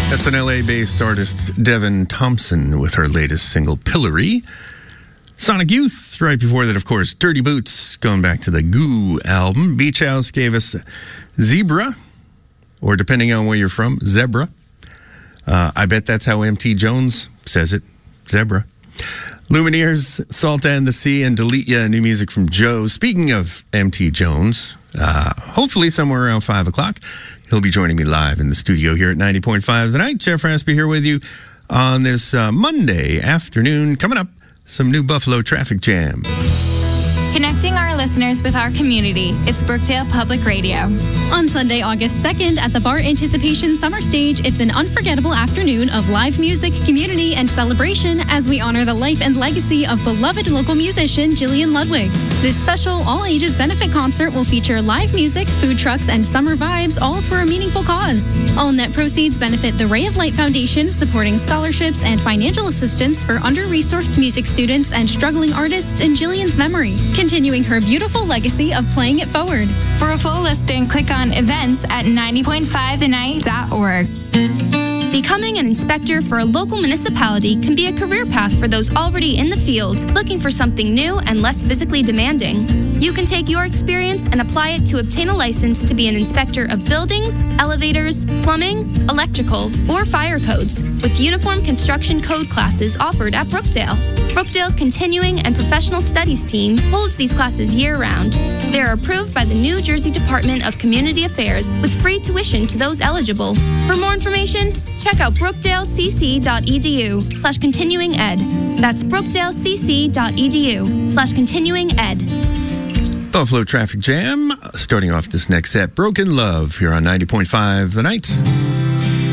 That's an LA-based artist, Devin Thompson, with her latest single, Pillory. Sonic Youth, right before that, of course, Dirty Boots, going back to the Goo album. Beach House gave us Zebra, or depending on where you're from, Zebra. I bet that's how MT Jones says it, Zebra. Lumineers, Salt and the Sea, and Delete Ya, new music from Joe. Speaking of MT Jones, hopefully somewhere around 5 o'clock, he'll be joining me live in the studio here at 90.5 tonight. Jeff Raspy here with you on this Monday afternoon. Coming up, some new Buffalo Traffic Jam. Connecting our listeners with our community. It's Brookdale Public Radio. On Sunday, August 2nd, at the Bar Anticipation Summer Stage, it's an unforgettable afternoon of live music, community, and celebration as we honor the life and legacy of beloved local musician Jillian Ludwig. This special all-ages benefit concert will feature live music, food trucks, and summer vibes, all for a meaningful cause. All net proceeds benefit the Ray of Light Foundation, supporting scholarships and financial assistance for under-resourced music students and struggling artists in Jillian's memory, continuing her beautiful legacy of playing it forward. For a full listing, click on events at 90.5thenight.org. Becoming an inspector for a local municipality can be a career path for those already in the field, looking for something new and less physically demanding. You can take your experience and apply it to obtain a license to be an inspector of buildings, elevators, plumbing, electrical, or fire codes, with uniform construction code classes offered at Brookdale. Brookdale's Continuing and Professional Studies team holds these classes year-round. They are approved by the New Jersey Department of Community Affairs with free tuition to those eligible. For more information, check out brookdalecc.edu/continuinged. That's brookdalecc.edu/continuinged. Buffalo Traffic Jam, starting off this next set, Broken Love, here on 90.5 The Night.